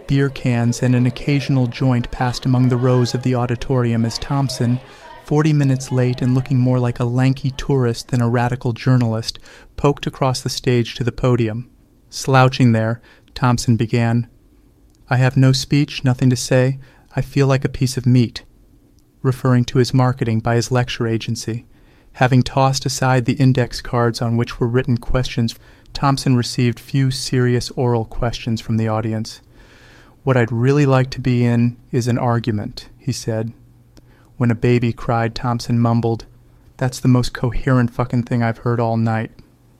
beer cans and an occasional joint passed among the rows of the auditorium as Thompson, 40 minutes late and looking more like a lanky tourist than a radical journalist, poked across the stage to the podium. Slouching there, Thompson began, "I have no speech, nothing to say. I feel like a piece of meat," referring to his marketing by his lecture agency. Having tossed aside the index cards on which were written questions, Thompson received few serious oral questions from the audience. "What I'd really like to be in is an argument," he said. When a baby cried, Thompson mumbled, "That's the most coherent fucking thing I've heard all night."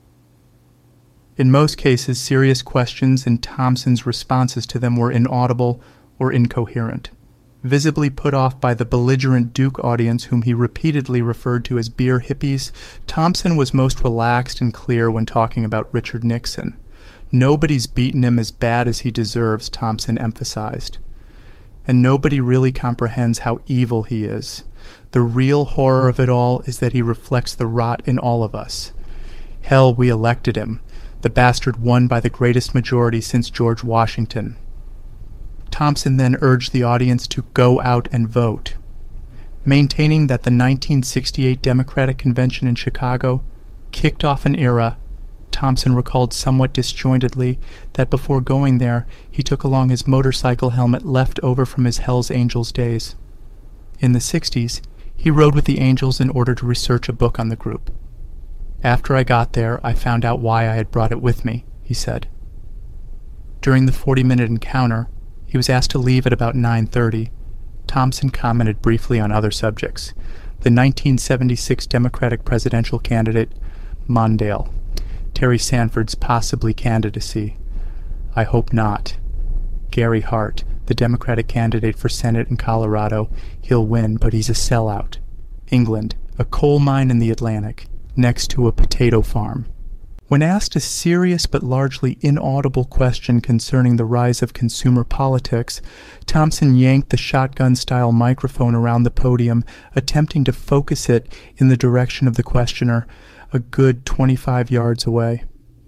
In most cases, serious questions and Thompson's responses to them were inaudible or incoherent. Visibly put off by the belligerent Duke audience whom he repeatedly referred to as beer hippies, Thompson was most relaxed and clear when talking about Richard Nixon. "Nobody's beaten him as bad as he deserves," Thompson emphasized. "And nobody really comprehends how evil he is. The real horror of it all is that he reflects the rot in all of us. Hell, we elected him. The bastard won by the greatest majority since George Washington." Thompson then urged the audience to go out and vote. Maintaining that the 1968 Democratic Convention in Chicago kicked off an era, Thompson recalled somewhat disjointedly that before going there, he took along his motorcycle helmet left over from his Hells Angels days. In the 60s, he rode with the Angels in order to research a book on the group. "After I got there, I found out why I had brought it with me," he said. During the 40-minute encounter, he was asked to leave at about 9:30. Thompson commented briefly on other subjects. The 1976 Democratic presidential candidate, Mondale. Terry Sanford's possibly candidacy. "I hope not." Gary Hart, the Democratic candidate for Senate in Colorado. "He'll win, but he's a sellout." England, a coal mine in the Atlantic, next to a potato farm. When asked a serious but largely inaudible question concerning the rise of consumer politics, Thompson yanked the shotgun-style microphone around the podium, attempting to focus it in the direction of the questioner, a good 25 yards away.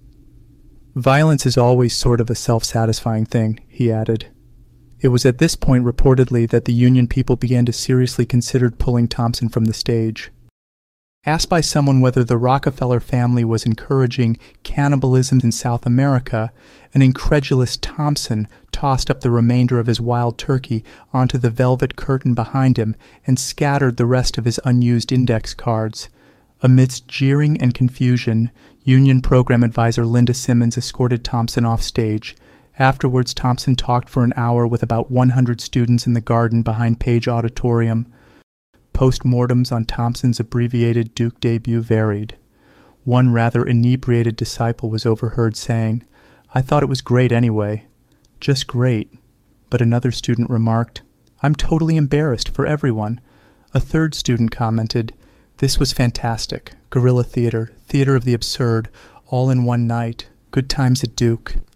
"Violence is always sort of a self-satisfying thing," he added. It was at this point reportedly that the Union people began to seriously consider pulling Thompson from the stage. Asked by someone whether the Rockefeller family was encouraging cannibalism in South America, an incredulous Thompson tossed up the remainder of his wild turkey onto the velvet curtain behind him and scattered the rest of his unused index cards. Amidst jeering and confusion, Union Program Advisor Linda Simmons escorted Thompson off stage. Afterwards, Thompson talked for an hour with about 100 students in the garden behind Page Auditorium. Postmortems on Thompson's abbreviated Duke debut varied. One rather inebriated disciple was overheard saying, "I thought it was great anyway." "Just great." But another student remarked, "I'm totally embarrassed for everyone." A third student commented, "This was fantastic. Guerrilla theater, theater of the absurd, all in one night. Good times at Duke."